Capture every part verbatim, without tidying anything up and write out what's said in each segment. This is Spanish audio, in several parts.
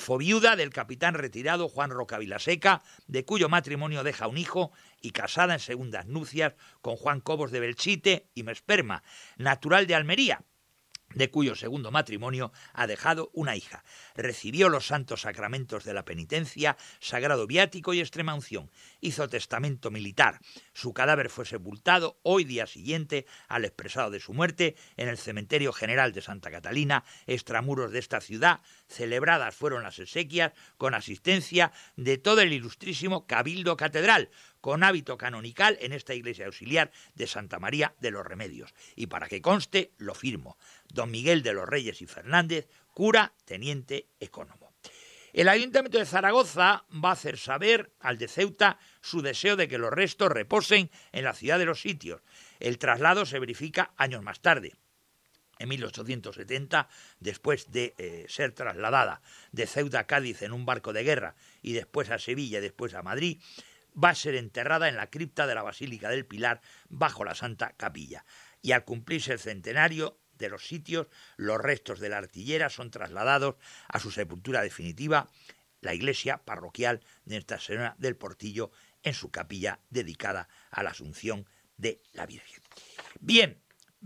Fue viuda del capitán retirado Juan Roca Vilaseca, de cuyo matrimonio deja un hijo, y casada en segundas nupcias con Juan Cobos de Belchite y Mesperma, natural de Almería, de cuyo segundo matrimonio ha dejado una hija. Recibió los santos sacramentos de la penitencia, sagrado viático y extremaunción. Hizo testamento militar. Su cadáver fue sepultado hoy día siguiente al expresado de su muerte en el Cementerio General de Santa Catalina, extramuros de esta ciudad. Celebradas fueron las exequias con asistencia de todo el ilustrísimo Cabildo Catedral, con hábito canonical en esta iglesia auxiliar de Santa María de los Remedios. Y para que conste, lo firmo. Don Miguel de los Reyes y Fernández, cura, teniente, ecónomo. El Ayuntamiento de Zaragoza va a hacer saber al de Ceuta su deseo de que los restos reposen en la ciudad de los sitios. El traslado se verifica años más tarde. En mil ochocientos setenta, después de eh, ser trasladada de Ceuta a Cádiz en un barco de guerra y después a Sevilla y después a Madrid, va a ser enterrada en la cripta de la Basílica del Pilar bajo la Santa Capilla. Y al cumplirse el centenario de los sitios, los restos de la artillera son trasladados a su sepultura definitiva, la iglesia parroquial de Nuestra Señora del Portillo, en su capilla dedicada a la Asunción de la Virgen. Bien,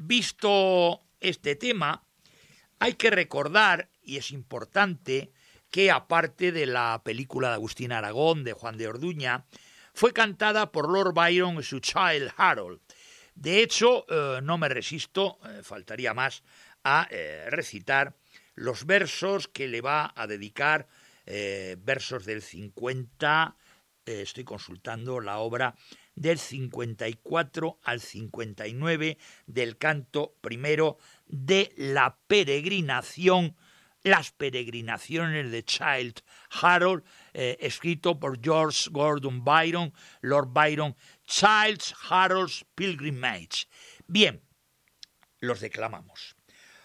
visto este tema, hay que recordar, y es importante, que aparte de la película de Agustín Aragón, de Juan de Orduña, fue cantada por Lord Byron y su Childe Harold. De hecho, eh, no me resisto, eh, faltaría más, a eh, recitar los versos que le va a dedicar, eh, versos del cincuenta, eh, estoy consultando la obra, del cincuenta y cuatro al cincuenta y nueve del canto primero de la peregrinación, las peregrinaciones de Childe Harold, eh, escrito por George Gordon Byron, Lord Byron, Childe Harold's Pilgrimage. Bien, los declamamos.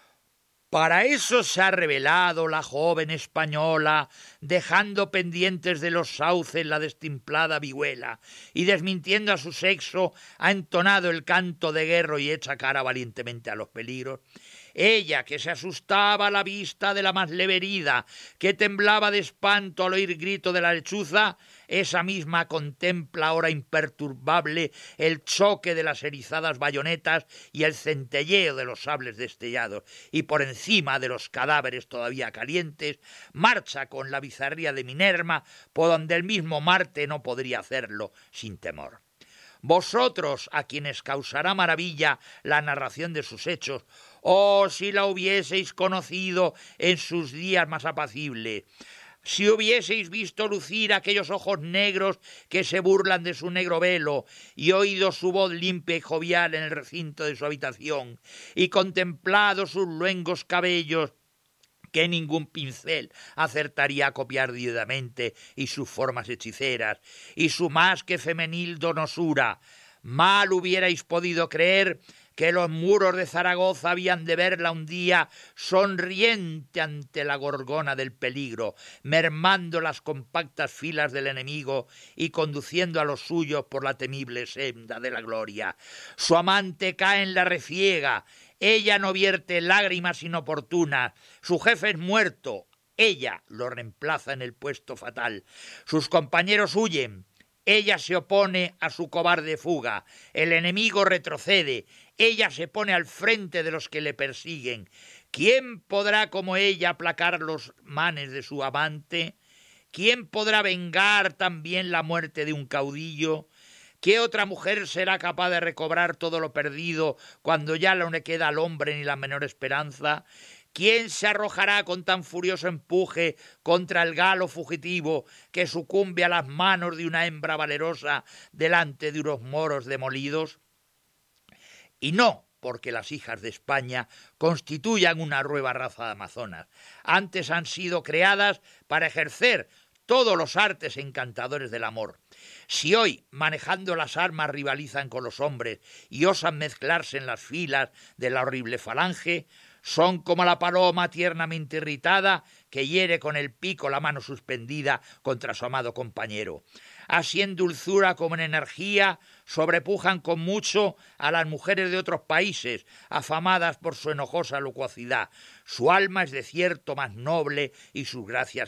Para eso se ha revelado la joven española, dejando pendientes de los sauces la destimplada vihuela, y desmintiendo a su sexo, ha entonado el canto de guerra y echa cara valientemente a los peligros. Ella, que se asustaba a la vista de la más leve herida, que temblaba de espanto al oír grito de la lechuza, esa misma contempla ahora imperturbable el choque de las erizadas bayonetas y el centelleo de los sables destellados, y por encima de los cadáveres todavía calientes, marcha con la bizarría de Minerva, por donde el mismo Marte no podría hacerlo sin temor. Vosotros, a quienes causará maravilla la narración de sus hechos, oh, si la hubieseis conocido en sus días más apacibles, si hubieseis visto lucir aquellos ojos negros que se burlan de su negro velo, y oído su voz limpia y jovial en el recinto de su habitación, y contemplado sus luengos cabellos, que ningún pincel acertaría a copiar diudamente, y sus formas hechiceras, y su más que femenil donosura, mal hubierais podido creer que los muros de Zaragoza habían de verla un día sonriente ante la gorgona del peligro, mermando las compactas filas del enemigo y conduciendo a los suyos por la temible senda de la gloria. Su amante cae en la refriega, ella no vierte lágrimas inoportunas, su jefe es muerto, ella lo reemplaza en el puesto fatal, sus compañeros huyen, ella se opone a su cobarde fuga, el enemigo retrocede, ella se pone al frente de los que le persiguen. ¿Quién podrá como ella aplacar los manes de su amante? ¿Quién podrá vengar también la muerte de un caudillo? ¿Qué otra mujer será capaz de recobrar todo lo perdido cuando ya no le queda al hombre ni la menor esperanza? ¿Quién se arrojará con tan furioso empuje contra el galo fugitivo que sucumbe a las manos de una hembra valerosa delante de unos moros demolidos? Y no porque las hijas de España constituyan una nueva raza de amazonas. Antes han sido creadas para ejercer todos los artes encantadores del amor. Si hoy, manejando las armas, rivalizan con los hombres y osan mezclarse en las filas de la horrible falange, son como la paloma tiernamente irritada que hiere con el pico la mano suspendida contra su amado compañero. Así en dulzura como en energía sobrepujan con mucho a las mujeres de otros países, afamadas por su enojosa locuacidad. Su alma es de cierto más noble y sus gracias